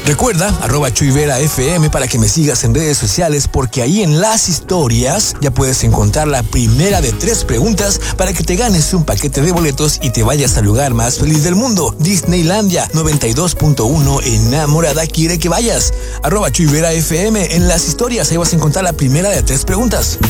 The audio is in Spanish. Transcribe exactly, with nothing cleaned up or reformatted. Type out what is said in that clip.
Recuerda, arroba Chuy Vera F M para que me sigas en redes sociales, porque ahí en las historias ya puedes encontrar la primera de tres preguntas para que te ganes un paquete de boletos y te vayas al lugar más feliz del mundo, Disneylandia. Noventa y dos punto uno enamorada quiere que vayas. Arroba Chuy Vera F M en las historias, ahí vas a encontrar la primera de tres preguntas.